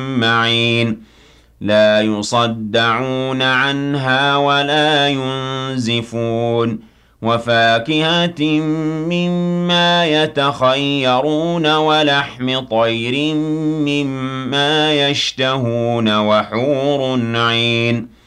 معين لا يصدعون عنها ولا ينزفون وفاكهة مما يتخيرون ولحم طير مما يشتهون وحور عين